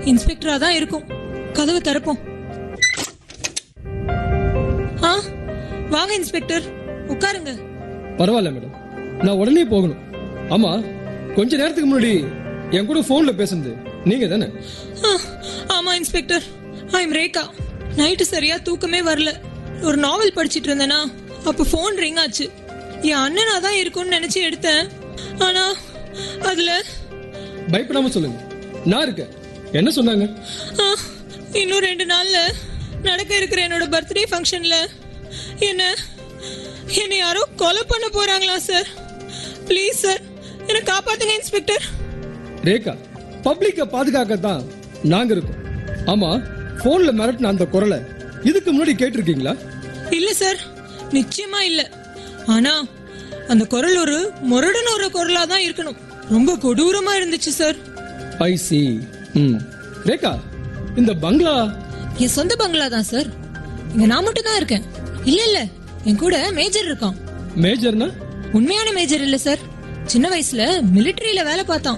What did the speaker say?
இன்ஸ்பெக்டரா தான் இருக்கும். கதவை திறப்போம். வாங்க இன்ஸ்பெக்டர், உட்காருங்க. பரவாயில்ல மேடம், நான் உடனே போகணும். ஆமா, கொஞ்ச நேரத்துக்கு முன்னாடி என் கூட போன்ல பேசுனது நீங்க தானே? ஆமா inspector, I am Rekha. Night சரியா தூக்கமே வரல. ஒரு நாவல் படிச்சிட்டு இருந்தேனா, அப்ப போன் ரிங் ஆச்சு. என் அண்ணனா தான் இருக்கும்னு நினைச்சு எடுத்தேன். ஆனா அதுல... பயப்படாம சொல்லுங்க, நான் இருக்கேன். என்ன சொன்னாங்க? இன்னும் 2 நாள்ல நடக்க இருக்கிற என்னோட பர்த்டே ஃபங்க்ஷன்ல என்ன யாரோ கொலை பண்ண போறாங்களா சார். ப்ளீஸ் சார், என்ன காப்பாத்துங்க இன்ஸ்பெக்டர். ரேகா, பப்ளிக்க பாதுகாக்கத்தான் நாங்க இருக்கோம். ஆமா, போன்ல மிரட்டின அந்த குரலை இதுக்கு முன்னாடி கேட்டிருக்கீங்களா? இல்ல சார், நிச்சயமா இல்ல. ஆனா அந்த குரல் ஒரு முரடன் ஒரு குரலா தான் இருக்கணும். ரொம்ப கொடூரமா இருந்துச்சு சார். ஐ சி. ரேகா, இந்த பங்களா என் சொந்த பங்களா தான் சார். இங்க நான் மட்டும் தான் இருக்கேன். இல்ல, என் கூட மேஜர் இருக்கான். மேஜர்னா? உண்மையான மேஜர் இல்ல சார். சின்ன வயசுல மிலிட்டரியில வேலை பார்த்தான்.